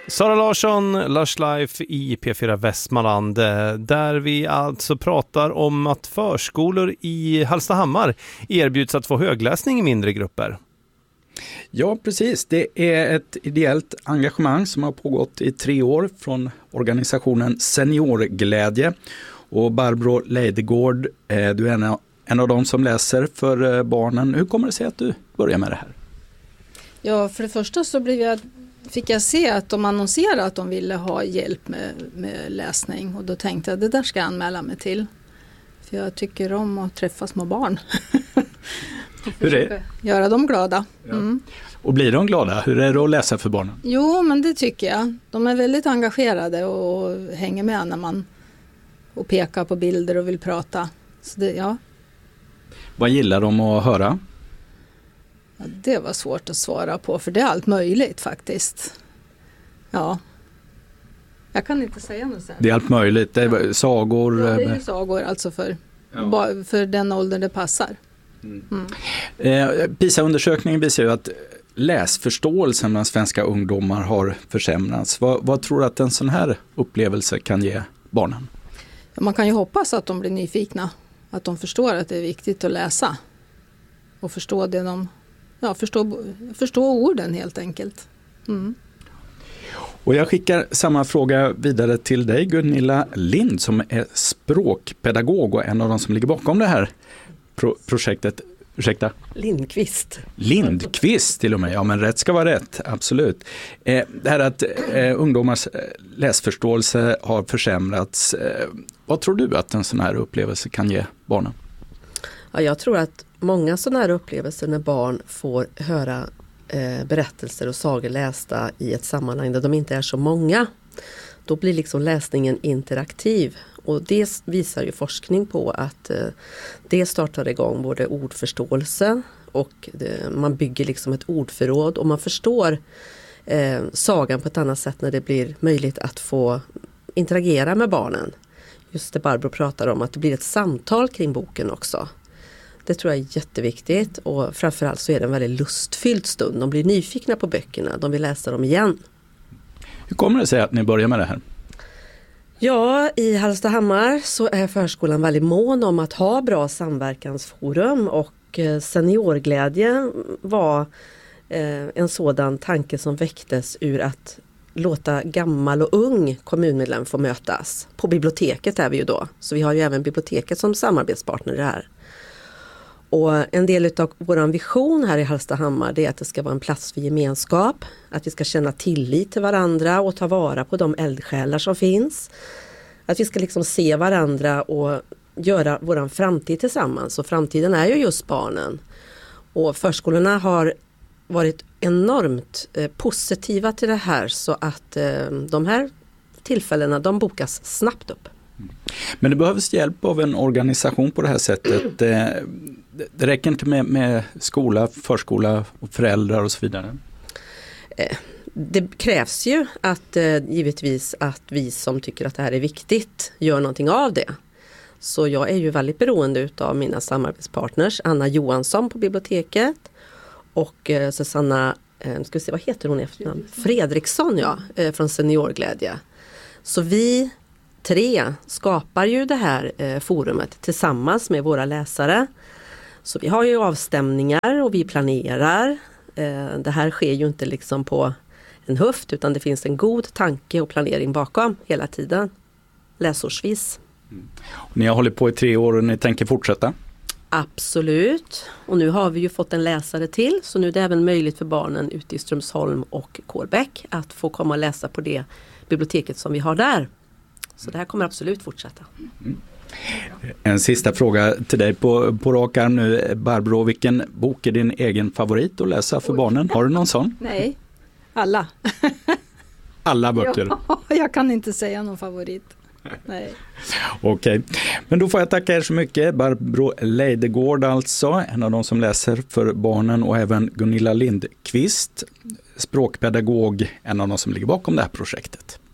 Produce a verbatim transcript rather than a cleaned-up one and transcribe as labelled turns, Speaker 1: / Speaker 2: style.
Speaker 1: Sara Larsson, Lush Life i P fyra Västmanland, där vi alltså pratar om att förskolor i Hallstahammar erbjuds att få högläsning i mindre grupper.
Speaker 2: Ja, precis. Det är ett ideellt engagemang som har pågått i tre år från organisationen Seniorglädje. Och Barbro Leidegård, du är en av, en av de som läser för barnen. Hur kommer det sig att du börjar med det här?
Speaker 3: Ja, för det första så blev jag, fick jag se att de annonserade att de ville ha hjälp med, med läsning. Och då tänkte jag, det där ska jag anmäla mig till. För jag tycker om att träffa små barn.
Speaker 2: Hur är det?
Speaker 3: Göra dem glada. Mm.
Speaker 2: Ja. Och blir de glada? Hur är det att läsa för barnen?
Speaker 3: Jo, men det tycker jag. De är väldigt engagerade och hänger med när man och pekar på bilder och vill prata. Så det, ja.
Speaker 2: Vad gillar de att höra?
Speaker 3: Ja, det var svårt att svara på, för det är allt möjligt faktiskt. Ja. Jag kan inte säga något sen.
Speaker 2: Det är allt möjligt. Det är sagor.
Speaker 3: Ja, det är ju sagor alltså för, ja. för den åldern det passar. Mm.
Speaker 2: Eh, PISA-undersökningen visar ju att läsförståelsen bland svenska ungdomar har försämrats. Vad, vad tror du att en sån här upplevelse kan ge barnen?
Speaker 3: Ja, man kan ju hoppas att de blir nyfikna. Att de förstår att det är viktigt att läsa. Och förstå det de... Ja, förstå, förstå orden helt enkelt. Mm.
Speaker 2: Och jag skickar samma fråga vidare till dig, Gunilla Lind, som är språkpedagog och en av de som ligger bakom det här pro- projektet. Ursäkta?
Speaker 4: Lindqvist.
Speaker 2: Lindqvist till och med. Ja, men rätt ska vara rätt. Absolut. Eh, det här att eh, ungdomars läsförståelse har försämrats. Eh, vad tror du att en sån här upplevelse kan ge barnen?
Speaker 4: Ja, jag tror att många sådana här upplevelser när barn får höra eh, berättelser och sagor lästa i ett sammanhang där de inte är så många. Då blir liksom läsningen interaktiv. Och det visar ju forskning på att eh, det startar igång både ordförståelse och det, man bygger liksom ett ordförråd och man förstår eh, sagan på ett annat sätt när det blir möjligt att få interagera med barnen. Just det Barbro pratar om, att det blir ett samtal kring boken också. Det tror jag är jätteviktigt och framförallt så är det en väldigt lustfylld stund. De blir nyfikna på böckerna, de vill läsa dem igen.
Speaker 2: Hur kommer det sig att ni börjar med det här?
Speaker 4: Ja, i Hallstahammar så är förskolan väldigt mån om att ha bra samverkansforum och Seniorglädje var en sådan tanke som väcktes ur att låta gammal och ung kommunmedlem få mötas. På biblioteket är vi ju då, så vi har ju även biblioteket som samarbetspartner i det här. Och en del av vår vision här i Hallstahammar det är att det ska vara en plats för gemenskap. Att vi ska känna tillit till varandra och ta vara på de eldsjälar som finns. Att vi ska liksom se varandra och göra vår framtid tillsammans. Och framtiden är ju just barnen. Och förskolorna har varit enormt eh, positiva till det här så att eh, de här tillfällena de bokas snabbt upp.
Speaker 2: Men det behövs hjälp av en organisation på det här sättet. Det, det räcker inte med, med skola, förskola och föräldrar och så vidare.
Speaker 4: Det krävs ju att givetvis att vi som tycker att det här är viktigt gör någonting av det. Så jag är ju väldigt beroende av mina samarbetspartners, Anna Johansson på biblioteket och Susanna, ska vi se, vad heter hon i efternamn? Fredriksson, ja, från Seniorglädje. Så vi tre skapar ju det här eh, forumet tillsammans med våra läsare. Så vi har ju avstämningar och vi planerar. Eh, det här sker ju inte liksom på en höft utan det finns en god tanke och planering bakom hela tiden. Läsårsvis.
Speaker 2: Mm. Ni har hållit på i tre år och ni tänker fortsätta?
Speaker 4: Absolut. Och nu har vi ju fått en läsare till så nu är det även möjligt för barnen ute i Strömsholm och Kårbäck att få komma och läsa på det biblioteket som vi har där. Så det här kommer absolut fortsätta.
Speaker 2: Mm. En sista fråga till dig på, på rak arm nu. Barbro, vilken bok är din egen favorit att läsa för barnen? Har du någon sån?
Speaker 3: Nej, alla.
Speaker 2: Alla böcker?
Speaker 3: Ja, jag kan inte säga någon favorit. Nej.
Speaker 2: Okej, men då får jag tacka er så mycket. Barbro Leidegård alltså, en av de som läser för barnen och även Gunilla Lindqvist, språkpedagog, en av de som ligger bakom det här projektet.